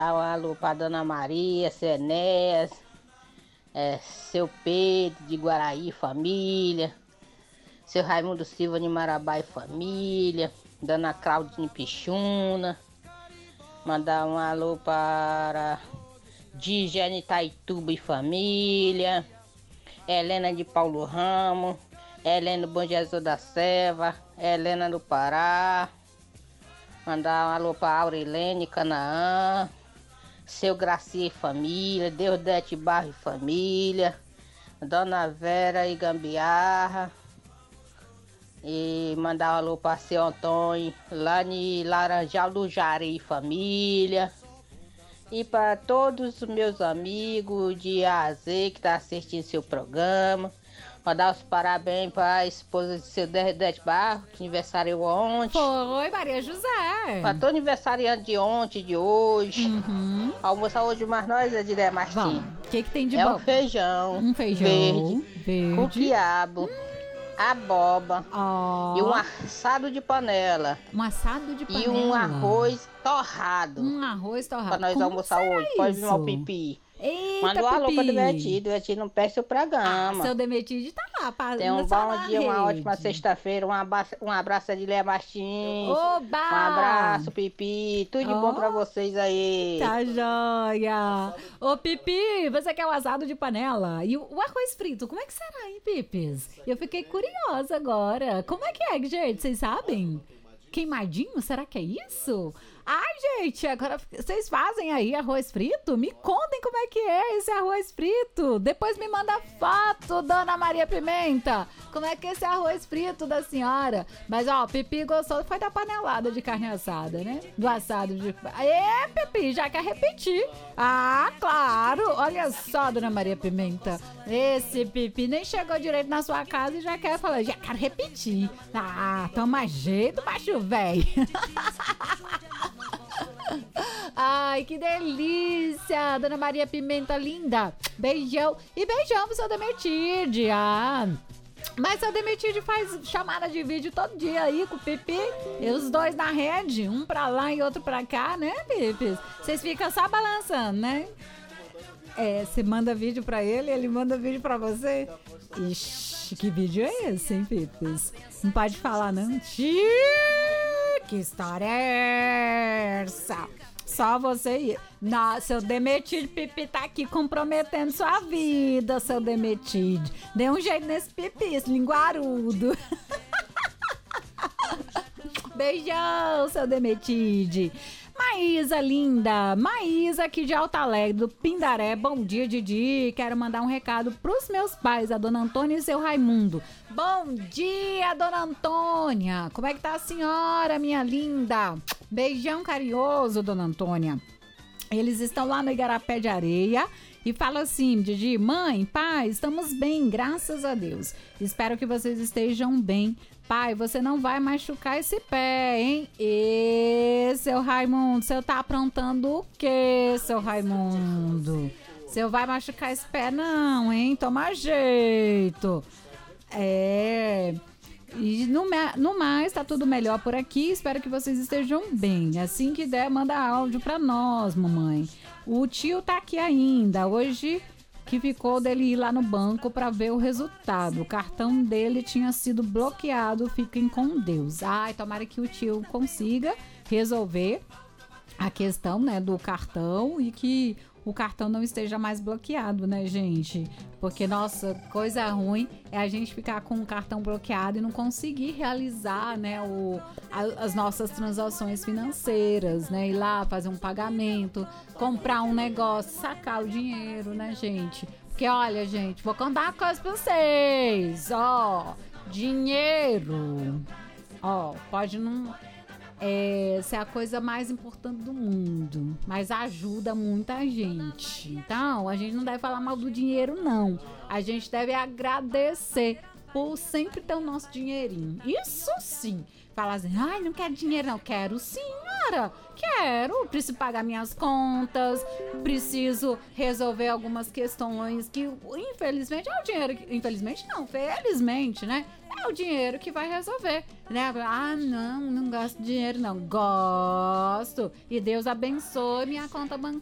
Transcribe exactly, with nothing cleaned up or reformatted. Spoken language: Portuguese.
Um alô pra Dona Maria, seu Enéas, é, seu Pedro de Guaraí, família. Seu Raimundo Silva de Marabá e família. Dona Claudine Pichuna. Mandar um alô para Digene Itaituba e família. Helena de Paulo Ramos. Helena do Bom Jesus da Serva. Helena do Pará. Mandar um alô para Aurilene Canaã. Seu Gracia e família. Deusdete Barro e família. Dona Vera e Gambiarra. E mandar um alô para seu Antônio, lá em Laranjal do Jari e família. E para todos os meus amigos de A a Z que estão tá assistindo seu programa. Mandar os parabéns para a esposa de seu Deusdete Barro, que aniversariou ontem. Foi, Maria José. Para todo aniversariante de ontem, de hoje. Uhum. Almoçar hoje mais nós, Edilé Martins. O que, que tem de é bom? É um feijão. Um feijão verde. verde. Com quiabo. Hum. Abóbora oh. e um assado de panela. Um assado de panela. E um arroz torrado. Um arroz torrado. Pra nós Como almoçar hoje. Isso? Pode vir ao pipi. Eita, manda um alô pipi. pra Demetide. Demetide não perde seu programa. Ah, seu Demetide tá lá. Pra Tem um bom dia, uma ótima sexta-feira. Um abraço, um abraço de Léa Martins. Oba! Um abraço, Pipi. Tudo de oh. bom pra vocês aí. Tá joia. Ô, Pipi, você quer o assado de panela? E o arroz frito, como é que será, hein, Pipis? Eu fiquei curiosa agora. Como é que é, gente? Vocês sabem? Queimadinho? Será que é isso? Ai, gente, agora vocês fazem aí arroz frito? Me contem como é que é esse arroz frito. Depois me manda foto, Dona Maria Pimenta. Como é que é esse arroz frito da senhora? Mas, ó, Pipi gostou, foi da panelada de carne assada, né? Do assado de... É, Pipi, já quer repetir. Ah, claro. Olha só, Dona Maria Pimenta. Esse Pipi nem chegou direito na sua casa e já quer falar, já quero repetir. Ah, toma jeito, macho velho. Ai, que delícia, Dona Maria Pimenta linda. Beijão. E beijão pro seu Demetide. Ah, mas seu Demetide faz chamada de vídeo todo dia aí com o Pipi. E os dois na rede, um pra lá e outro pra cá, né, Pipis? Vocês ficam só balançando, né? É, você manda vídeo pra ele, ele manda vídeo pra você. Ixi, que vídeo é esse, hein, Pipis? Não pode falar, não. Xiii, que história é essa? Só você ir. Não, seu Demetide, Pipi tá aqui comprometendo sua vida, seu Demetide. Dê um jeito nesse Pipi, esse linguarudo. Beijão, seu Demetide. Maísa linda, Maísa aqui de Alto Alegre, do Pindaré. Bom dia, Didi. Quero mandar um recado pros meus pais, a Dona Antônia e seu Raimundo. Bom dia, Dona Antônia. Como é que tá a senhora, minha linda? Beijão carinhoso, Dona Antônia. Eles estão lá no Igarapé de Areia e falam assim, Didi, mãe, pai, estamos bem, graças a Deus. Espero que vocês estejam bem. Pai, você não vai machucar esse pé, hein? E seu Raimundo, você tá aprontando o quê, seu Raimundo? Você vai machucar esse pé não, hein? Toma jeito. É... E no, no mais, tá tudo melhor por aqui. Espero que vocês estejam bem. Assim que der, manda áudio pra nós, mamãe. O tio tá aqui ainda. Hoje que ficou dele ir lá no banco pra ver o resultado. O cartão dele tinha sido bloqueado. Fiquem com Deus. Ai, tomara que o tio consiga resolver a questão, né, do cartão e que o cartão não esteja mais bloqueado, né, gente? Porque, nossa, coisa ruim é a gente ficar com o cartão bloqueado e não conseguir realizar, né, o, a, as nossas transações financeiras, né? Ir lá fazer um pagamento, comprar um negócio, sacar o dinheiro, né, gente? Porque, olha, gente, vou contar uma coisa pra vocês, ó, dinheiro, ó, pode não... É, essa é a coisa mais importante do mundo, mas ajuda muita gente. Então, a gente não deve falar mal do dinheiro, não. A gente deve agradecer por sempre ter o nosso dinheirinho. Isso sim. falar assim, ai, não quero dinheiro não. Quero sim, Ora, quero. Preciso pagar minhas contas, preciso resolver algumas questões que, infelizmente, é o dinheiro que, infelizmente não, felizmente, né? É o dinheiro que vai resolver, né? Ah, não, não gosto de dinheiro não. Gosto. E Deus abençoe minha conta bancária.